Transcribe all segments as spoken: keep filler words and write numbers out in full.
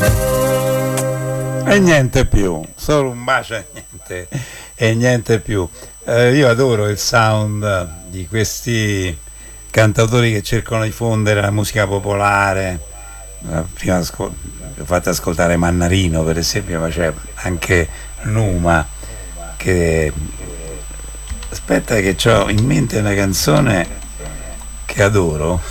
E niente più, solo un bacio e niente, e niente più. Eh, io adoro il sound di questi cantautori che cercano di fondere la musica popolare. Eh, prima ascol- ho fatto ascoltare Mannarino, per esempio, ma c'è anche Numa che... Aspetta che ho in mente una canzone che adoro,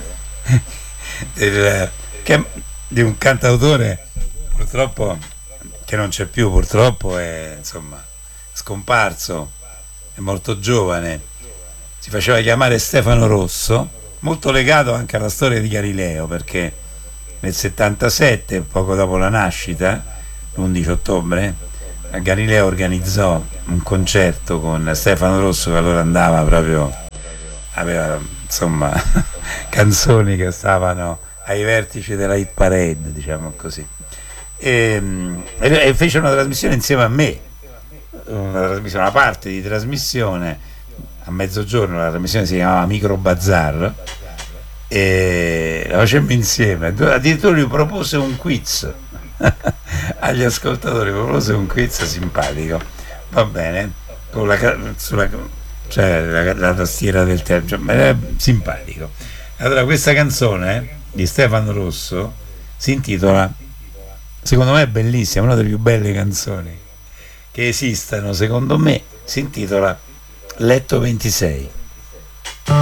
del, che, di un cantautore purtroppo che non c'è più, purtroppo è insomma scomparso, è molto giovane, si faceva chiamare Stefano Rosso, molto legato anche alla storia di Galileo, perché nel settantasette, poco dopo la nascita, l'undici ottobre, Galileo organizzò un concerto con Stefano Rosso, che allora andava proprio, aveva insomma canzoni che stavano ai vertici della hit parade, diciamo così, e, e fece una trasmissione insieme a me, una, trasmissione, una parte di trasmissione a mezzogiorno. La trasmissione si chiamava Micro Bazar e la facemmo insieme, addirittura lui propose un quiz agli ascoltatori, propose un quiz simpatico, va bene, con la, sulla, cioè la, la tastiera del tempo, cioè, era simpatico. Allora questa canzone di Stefano Rosso si intitola, secondo me è bellissima, una delle più belle canzoni che esistano secondo me, si intitola Letto ventisei.